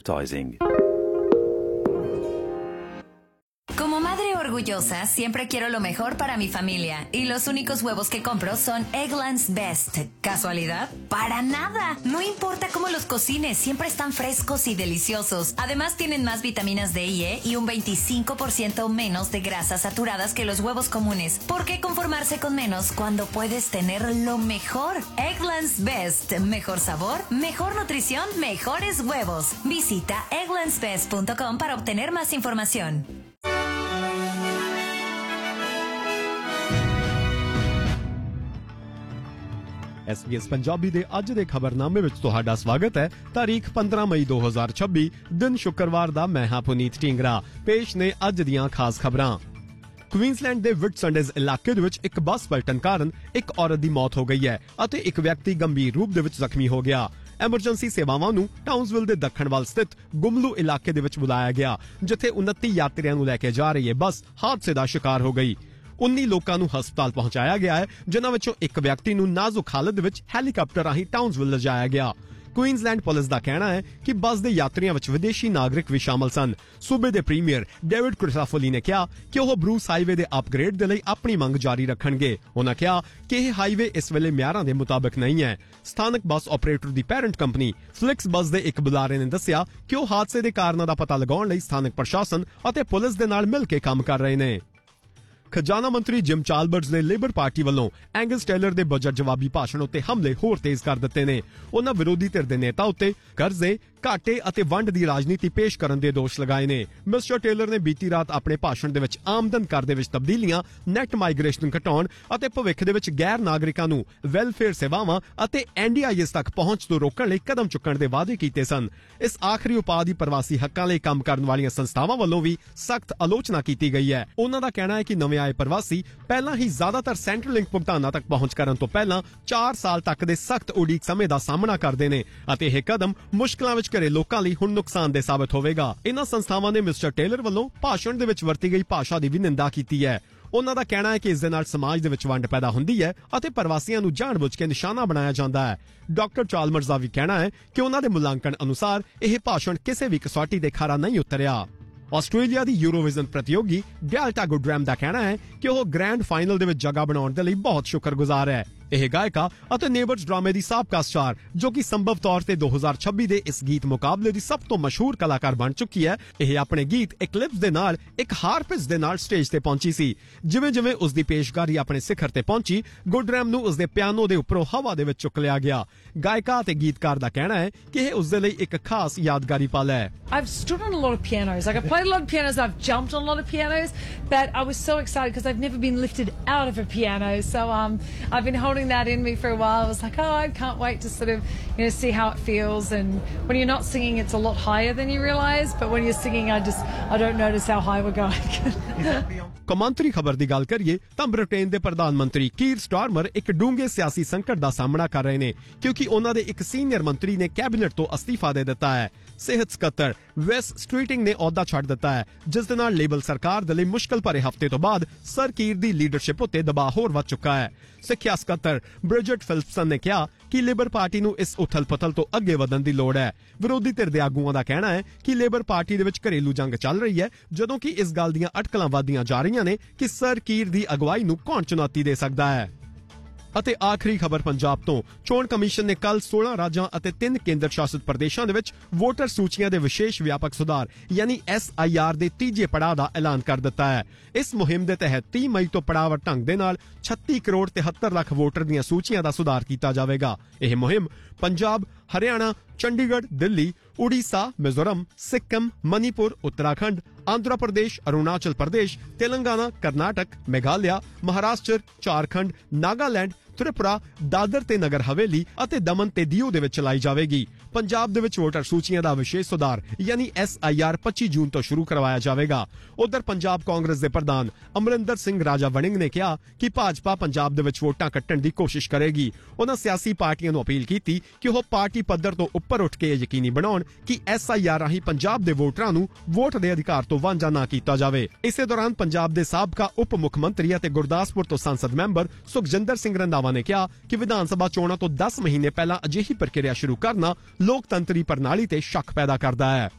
advertising. Como madre orgullosa, siempre quiero lo mejor para mi familia. Y los únicos huevos que compro son Eggland's Best. ¿Casualidad? ¡Para nada! No importa cómo los cocines, siempre están frescos y deliciosos. Además, tienen más vitaminas D y E y un 25% menos de grasas saturadas que los huevos comunes. ¿Por qué conformarse con menos cuando puedes tener lo mejor? Eggland's Best. Mejor sabor, mejor nutrición, mejores huevos. Visita egglandsbest.com para obtener más información. SBS Punjabi ਦੇ ਅੱਜ ਦੇ ਖਬਰਨਾਮੇ ਵਿੱਚ ਤੁਹਾਡਾ ਸਵਾਗਤ ਹੈ। ਤਾਰੀਖ 15 ਮਈ 2026 ਦਿਨ ਸ਼ੁੱਕਰਵਾਰ ਦਾ ਮੈਂ ਹਾਂ ਪੁਨੀਤ ਢੀਂਗਰਾ। ਪੇਸ਼ ਨੇ ਅੱਜ ਦੀਆਂ ਖਾਸ ਖਬਰਾਂ। ਕੁਈਨਜ਼ਲੈਂਡ ਦੇ ਵਿਟਸੰਡੇਜ਼ ਇਲਾਕੇ ਦੇ ਵਿੱਚ ਇੱਕ ਬੱਸ ਪਲਟਣ ਕਾਰਨ ਇੱਕ ਔਰਤ ਦੀ ਮੌਤ ਹੋ ਗਈ ਹੈ ਅਤੇ ਇੱਕ ਵਿਅਕਤੀ ਗੰਭੀਰ ਰੂਪ ਦੇ ਵਿੱਚ ਜ਼ਖਮੀ ਹੋ ਗਿਆ। ਐਮਰਜੈਂਸੀ ਸੇਵਾਵਾਂ ਨੂੰ ਟਾਊਨਸਵਿਲ ਦੇ ਦੱਖਣ ਵੱਲ ਸਥਿਤ ਗੁਮਲੂ ਇਲਾਕੇ ਦੇ ਵਿੱਚ ਬੁਲਾਇਆ ਗਿਆ, ਜਿੱਥੇ 29 ਯਾਤਰੀਆਂ ਨੂੰ ਲੈ ਕੇ ਜਾ ਰਹੀ ਇਹ ਬੱਸ ਹਾਦਸੇ ਦਾ ਸ਼ਿਕਾਰ ਹੋ ਗਈ। 19 ਲੋਕਾਂ ਨੂੰ ਹਸਪਤਾਲ ਪਹੁੰਚਾਇਆ ਗਿਆ ਹੈ, ਜਿਨ੍ਹਾਂ ਵਿੱਚੋਂ ਇੱਕ ਵਿਅਕਤੀ ਨੂੰ ਨਾਜ਼ੁਕ ਹਾਲਤ ਵਿੱਚ ਹੈਲੀਕਾਪਟਰ ਰਾਹੀਂ ਟਾਊਨਸਵਿਲ ਲਿਜਾਇਆ ਗਿਆ। ਕੁਈਨਜ਼ਲੈਂਡ ਪੁਲਿਸ ਦਾ ਕਹਿਣਾ ਹੈ ਕਿ ਬੱਸ ਦੇ ਯਾਤਰੀਆਂ ਵਿੱਚ ਵਿਦੇਸ਼ੀ ਨਾਗਰਿਕ ਵੀ ਸ਼ਾਮਲ ਸਨ। ਸੂਬੇ ਦੇ ਪ੍ਰੀਮੀਅਰ ਡੇਵਿਡ ਕ੍ਰਿਸਾਫੋਲੀ ਨੇ ਕਿਹਾ ਕਿ ਉਹ ਬਰੂਸ ਹਾਈਵੇ ਦੇ ਅਪਗ੍ਰੇਡ ਦੇ ਲਈ ਆਪਣੀ ਮੰਗ ਜਾਰੀ ਰੱਖਣਗੇ। ਉਨ੍ਹਾਂ ਕਿਹਾ ਕਿ ਇਹ ਹਾਈਵੇ ਇਸ ਵੇਲੇ ਮਿਆਰਾਂ ਦੇ ਮੁਤਾਬਕ ਨਹੀਂ ਹੈ। ਸਥਾਨਕ ਬੱਸ ਆਪਰੇਟਰ ਦੀ ਪੈਰੈਂਟ ਕੰਪਨੀ ਫਲਿਕਸ ਬੱਸ ਦੇ ਇੱਕ ਬੁਲਾਰੇ ਨੇ ਦੱਸਿਆ ਕਿ ਉਹ ਹਾਦਸੇ ਦੇ ਕਾਰਨਾਂ ਦਾ ਪਤਾ ਲਗਾਉਣ ਲਈ ਸਥਾਨਕ ਪ੍ਰਸ਼ਾਸਨ ਅਤੇ ਪੁਲਿਸ ਦੇ ਨਾਲ ਮਿਲ ਕੇ ਕੰਮ ਕਰ ਰਹੇ ਨੇ। ਖਜ਼ਾਨਾ ਮੰਤਰੀ ਜਿਮ ਚਾਲਬਰਜ਼ ਨੇ ਲੇਬਰ ਪਾਰਟੀ ਵੱਲੋਂ ਐਂਗਸ ਟੇਲਰ ਦੇ ਬਜਟ ਜਵਾਬੀ ਭਾਸ਼ਣ ਉੱਤੇ ਹਮਲੇ ਹੋਰ ਤੇਜ਼ ਕਰ ਦਿੱਤੇ ਨੇ। ਉਹਨਾਂ ਵਿਰੋਧੀ ਧਿਰ ਦੇ ਨੇਤਾ ਉੱਤੇ ਕਰਜ਼ੇ, ਘਾਟੇ ਅਤੇ ਵੰਡ ਦੀ ਰਾਜਨੀਤੀ ਪੇਸ਼ ਕਰਨ ਦੇ ਦੋਸ਼ ਲਗਾਏ ਨੇ। ਮਿਸਟਰ ਟੇਲਰ ਨੇ ਬੀਤੀ ਰਾਤ ਆਪਣੇ ਭਾਸ਼ਣ ਦੇ ਵਿੱਚ ਆਮਦਨ ਕਰ ਦੇ ਵਿੱਚ ਤਬਦੀਲੀਆਂ, ਨੈਟ ਮਾਈਗ੍ਰੇਸ਼ਨ ਘਟਾਉਣ ਅਤੇ ਭਵਿੱਖ ਦੇ ਵਿੱਚ ਗੈਰ ਨਾਗਰਿਕਾਂ ਨੂੰ ਵੈਲਫੇਅਰ ਸੇਵਾਵਾਂ ਅਤੇ NDIS ਤੱਕ ਪਹੁੰਚ ਤੋਂ ਰੋਕਣ ਲਈ ਕਦਮ ਚੁੱਕਣ ਦੇ ਵਾਅਦੇ ਕੀਤੇ ਸਨ। ਇਸ ਆਖਰੀ ਉਪਾਅ ਦੀ ਪ੍ਰਵਾਸੀ ਹੱਕਾਂ ਲਈ ਕੰਮ ਕਰਨ ਵਾਲੀਆਂ ਸੰਸਥਾਵਾਂ ਵੱਲੋਂ ਵੀ ਸਖਤ ਆਲੋਚਨਾ ਕੀਤੀ ਗਈ ਹੈ। ਉਹਨਾਂ ਦਾ ਕਹਿਣਾ ਹੈ ਕਿ ਨਵੇਂ ਆਏ ਪ੍ਰਵਾਸੀ ਪਹਿਲਾਂ ਹੀ ਜ਼ਿਆਦਾਤਰ ਸੈਂਟਰਲ ਲਿੰਕ ਭੁਗਤਾਨਾਂ ਤੱਕ ਪਹੁੰਚ ਕਰਨ ਤੋਂ ਪਹਿਲਾਂ 4 ਸਾਲ ਤੱਕ ਦੇ ਸਖਤ ਉਡੀਕ ਸਮੇਂ ਦਾ ਸਾਹਮਣਾ ਕਰਦੇ ਨੇ ਅਤੇ ਇਹ ਕਦਮ ਮੁਸ਼ਕਲਾਂ ਵਿੱਚ ਘਿਰੇ ਲੋਕਾਂ ਲਈ ਹੁਣ ਨੁਕਸਾਨਦੇਹ ਸਾਬਤ ਹੋਵੇਗਾ। ਇਨ੍ਹਾਂ ਸੰਸਥਾਵਾਂ ਨੇ ਮਿਸਟਰ ਟੇਲਰ ਵੱਲੋਂ ਭਾਸ਼ਣ ਦੇ ਵਿੱਚ ਵਰਤੀ ਗਈ ਭਾਸ਼ਾ ਦੀ ਵੀ ਨਿੰਦਾ ਕੀਤੀ ਹੈ। ਉਹਨਾਂ ਦਾ ਕਹਿਣਾ ਹੈ ਕਿ ਇਸ ਦੇ ਨਾਲ ਸਮਾਜ ਦੇ ਵਿੱਚ ਵੰਡ ਪੈਦਾ ਹੁੰਦੀ ਹੈ ਅਤੇ ਪ੍ਰਵਾਸੀਆਂ ਨੂੰ ਜਾਣਬੁੱਝ ਕੇ ਨਿਸ਼ਾਨਾ ਬਣਾਇਆ ਜਾਂਦਾ ਹੈ। ਡਾਕਟਰ ਚਾਲਮਰਜ਼ ਦਾ ਵੀ ਕਹਿਣਾ ਹੈ ਕਿ ਉਹਨਾਂ ਦੇ ਮੁਲਾਂਕਣ ਅਨੁਸਾਰ ਇਹ ਭਾਸ਼ਣ ਕਿਸੇ ਵੀ ਕਸੌਟੀ ਤੇ ਖਰਾ ਨਹੀਂ ਉਤਰਿਆ। ਆਸਟ੍ਰੇਲੀਆ ਦੀ ਯੂਰੋਵਿਜ਼ਨ ਪ੍ਰਤੀਯੋਗੀ ਡੈਲਟਾ ਗੁਡਰੈਮ ਦਾ ਕਹਿਣਾ ਹੈ ਕਿ ਉਹ ਗ੍ਰੈਂਡ ਫਾਈਨਲ ਦੇ ਵਿੱਚ ਜਗ੍ਹਾ ਬਣਾਉਣ ਦੇ ਲਈ ਬਹੁਤ ਸ਼ੁਕਰਗੁਜ਼ਾਰ ਹੈ। ਇਹ ਗਾਇਕਾ ਅਤੇ ਨੇਬਰਸ ਡਰਾਮੇ ਦੀ ਸਾਬਕਾ ਸਟਾਰ, ਜੋ ਕਿ ਸੰਭਵ ਤੌਰ ਤੇ 2026 ਦੇ ਇਸ ਗੀਤ ਮੁਕਾਬਲੇ ਦੀ ਸਭ ਤੋਂ ਮਸ਼ਹੂਰ ਕਲਾਕਾਰ ਬਣ ਚੁੱਕੀ ਹੈ। ਇਹ ਆਪਣੇ ਗੀਤ ਇਕਲਿਪਸ ਦੇ ਨਾਲ ਇੱਕ ਹਾਰਪਿਸ ਦੇ ਨਾਲ ਸਟੇਜ ਤੇ ਪਹੁੰਚੀ ਸੀ। ਜਿਵੇਂ ਜਿਵੇਂ ਉਸ ਦੀ ਪੇਸ਼ਕਾਰੀ ਆਪਣੇ ਸਿਖਰ ਤੇ ਪਹੁੰਚੀ, ਗੁਡਰੈਮ ਨੂੰ ਉਸ ਦੇ ਪਿਆਨੋ ਦੇ ਉੱਪਰੋਂ ਹਵਾ ਦੇ ਵਿੱਚ ਚੁੱਕ ਲਿਆ ਗਿਆ। ਗਾਇਕਾ ਅਤੇ ਗੀਤਕਾਰ ਦਾ ਕਹਿਣਾ ਹੈ ਕਿ ਇਹ ਉਸ ਦੇ ਲਈ ਇੱਕ ਖਾਸ ਯਾਦਗਾਰੀ ਪਲ ਹੈ। I've stood on a lot of pianos. Like, I've played a lot of pianos, I've jumped on a lot of pianos, but I was so excited because I've never been lifted out of a piano. So I've been holding that in me for a while. I was like, oh, I can't wait to sort of, see how it feels. And when you're not singing, it's a lot higher than you realise. But when you're singing, I don't notice how high we're going. ਕੌਮਾਂਤਰੀ ਖਬਰ ਦੀ ਗੱਲ ਕਰੀਏ ਤਾਂ Britain ਦੇ ਪ੍ਰਧਾਨ ਮੰਤਰੀ ਕੀਰ Starmer ਇੱਕ ਡੂੰਘੇ ਸਿਆਸੀ ਸੰਕਟ ਦਾ ਸਾਹਮਣਾ ਕਰ ਰਹੇ ਨੇ, ਕਿਉਂਕਿ ਉਹਨਾਂ ਦੇ ਇੱਕ ਸੀਨੀਅਰ ਮੰਤਰੀ ਨੇ ਕੈਬਨਿਟ ਤੋਂ ਅਸਤੀਫਾ ਦੇ ਦਿੱਤਾ ਹੈ। ਸਿਹਤ ਸਕੱਤਰ ਵੈਸ ਸਟ੍ਰੀਟਿੰਗ ਨੇ ਅਹੁਦਾ ਛੱਡ ਦਿੱਤਾ ਹੈ, ਜਿਸ ਦੇ ਨਾਲ ਲੇਬਰ ਸਰਕਾਰ ਦੇ ਲਈ ਮੁਸ਼ਕਲ ਭਰੇ ਹਫ਼ਤੇ ਤੋਂ ਬਾਅਦ ਸਰ ਕੀਰ ਦੀ ਲੀਡਰਸ਼ਿਪ ਉੱਤੇ ਦਬਾਅ ਹੋਰ ਵੱਧ ਚੁੱਕਾ ਹੈ। ਸਿੱਖਿਆ ਸਕੱਤਰ ਬ੍ਰਿਜਟ ਫਿਲਿਪਸਨ ਨੇ ਕਿਹਾ ਕਿ ਲੇਬਰ ਪਾਰਟੀ ਨੂੰ ਇਸ ਉਥਲ-ਪੁਥਲ ਤੋਂ ਅੱਗੇ ਵਧਣ ਦੀ ਲੋੜ ਹੈ। ਵਿਰੋਧੀ ਧਿਰ ਦੇ ਆਗੂਆਂ ਦਾ ਕਹਿਣਾ ਹੈ ਕਿ ਲੇਬਰ ਪਾਰਟੀ ਦੇ ਵਿੱਚ ਘਰੇਲੂ ਜੰਗ ਚੱਲ ਰਹੀ ਹੈ, ਜਦੋਂ ਕਿ ਇਸ ਗੱਲ ਦੀਆਂ ਅਟਕਲਾਂ ਵਧਦੀਆਂ ਜਾ ਰਹੀਆਂ ਨੇ ਕਿ ਸਰ ਕੀਰ ਦੀ ਅਗਵਾਈ ਨੂੰ ਕੌਣ ਚੁਣੌਤੀ ਦੇ ਸਕਦਾ ਹੈ। ਅਤੇ ਆਖਰੀ ਖਬਰ ਪੰਜਾਬ ਤੋਂ। ਚੋਣ ਕਮਿਸ਼ਨ ਨੇ ਕੱਲ 16 ਰਾਜਾਂ ਅਤੇ 3 ਕੇਂਦਰ ਸ਼ਾਸਿਤ ਪ੍ਰਦੇਸ਼ਾਂ ਦੇ ਵਿੱਚ ਵੋਟਰ ਸੂਚੀਆਂ ਦੇ ਵਿਸ਼ੇਸ਼ ਵਿਆਪਕ ਸੁਧਾਰ ਯਾਨੀ SIR ਦੇ ਤੀਜੇ ਪੜਾਅ ਦਾ ਐਲਾਨ ਕਰ ਦਿੱਤਾ ਹੈ। ਇਸ ਮੁਹਿੰਮ ਦੇ ਤਹਿਤ 30 ਮਈ ਤੋਂ ਪੜਾਅਵਾਰ ਢੰਗ ਦੇ ਨਾਲ 36 ਕਰੋੜ 73 ਲੱਖ ਵੋਟਰ ਦੀਆਂ ਸੂਚੀਆਂ ਦਾ ਸੁਧਾਰ ਕੀਤਾ ਜਾਵੇਗਾ। ਇਹ ਮੁਹਿੰਮ ਪੰਜਾਬ, ਹਰਿਆਣਾ, ਚੰਡੀਗੜ੍ਹ, ਦਿੱਲੀ, ਉੜੀਸਾ, ਮਿਜ਼ੋਰਮ, ਸਿੱਕਮ, ਮਨੀਪੁਰ, ਉੱਤਰਾਖੰਡ, ਆਂਧਰਾ ਪ੍ਰਦੇਸ਼, ਅਰੁਣਾਚਲ ਪ੍ਰਦੇਸ਼, ਤੇਲੰਗਾਨਾ, ਕਰਨਾਟਕ, ਮੇਘਾਲਿਆ, ਮਹਾਰਾਸ਼ਟਰ, ਝਾਰਖੰਡ, ਨਾਗਾਲੈਂਡ, ਤ੍ਰਿਪੁਰਾ, ਦਾਦਰ ਤੇ ਨਗਰ ਹਵੇਲੀ ਅਤੇ ਦਮਨ ਤੇ ਦਿਊ ਦੇ ਵਿੱਚ ਚਲਾਈ ਜਾਵੇਗੀ। ਪੰਜਾਬ ਦੇ ਵਿੱਚ ਵੋਟਰ ਸੂਚੀਆਂ ਦਾ ਵਿਸ਼ੇਸ਼ ਸੁਧਾਰ ਯਾਨੀ SIR 25 ਜੂਨ ਤੋਂ ਸ਼ੁਰੂ ਕਰਵਾਇਆ ਜਾਵੇਗਾ। ਉਧਰ ਪੰਜਾਬ ਕਾਂਗਰਸ ਦੇ ਪ੍ਰਧਾਨ ਅਮਰਿੰਦਰ ਸਿੰਘ ਰਾਜਾ ਵੜਿੰਗ ਨੇ ਕਿਹਾ ਕਿ ਭਾਜਪਾ ਪੰਜਾਬ ਦੇ ਵਿੱਚ ਵੋਟਾਂ ਕੱਟਣ ਦੀ ਕੋਸ਼ਿਸ਼ ਕਰੇਗੀ। ਉਹਨਾਂ ਸਿਆਸੀ ਪਾਰਟੀਆਂ ਨੂੰ ਅਪੀਲ ਕੀਤੀ ਕਿ ਉਹ ਪਾਰਟੀ ਪੱਧਰ ਤੋਂ ਉੱਪਰ ਉੱਠ ਕੇ ਯਕੀਨੀ ਬਣਾਉਣ ਕਿ SIR ਰਾਹੀਂ ਪੰਜਾਬ ਦੇ ਵੋਟਰਾਂ ਨੂੰ ਵੋਟ ਦੇ ਅਧਿਕਾਰ ਤੋਂ ਵਾਂਝਾ ਨਾ ਕੀਤਾ ਜਾਵੇ। ਇਸੇ ਦੌਰਾਨ ਪੰਜਾਬ ਦੇ ਸਾਬਕਾ ਉਪ ਮੁੱਖ ਮੰਤਰੀ ਅਤੇ ਗੁਰਦਾਸਪੁਰ ਤੋਂ ਸੰਸਦ ਮੈਂਬਰ ਸੁਖਜਿੰਦਰ ਸਿੰਘ ਰੰਧਾਵਾ ਨੇ ਕਿਹਾ ਕਿ ਵਿਧਾਨ ਸਭਾ ਚੋਣਾਂ ਤੋਂ 10 ਮਹੀਨੇ ਪਹਿਲਾਂ ਅਜਿਹੀ ਪ੍ਰਕਿਰਿਆ ਸ਼ੁਰੂ ਕਰਨਾ ਲੋਕਤੰਤਰੀ ਪ੍ਰਣਾਲੀ ਤੇ ਸ਼ੱਕ ਪੈਦਾ ਕਰਦਾ ਹੈ।